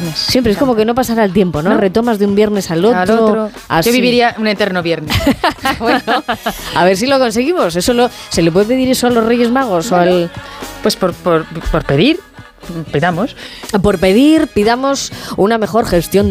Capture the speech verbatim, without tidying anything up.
viernes. Siempre es como que no pasará el tiempo, ¿no? ¿No? Retomas de un viernes al otro. Al otro. Así. Yo viviría un eterno viernes. Bueno, a ver si lo conseguimos. Eso lo, ¿se le puede pedir eso a los Reyes Magos o al...? Pues por, por, por pedir, pidamos. Por pedir, pidamos una mejor gestión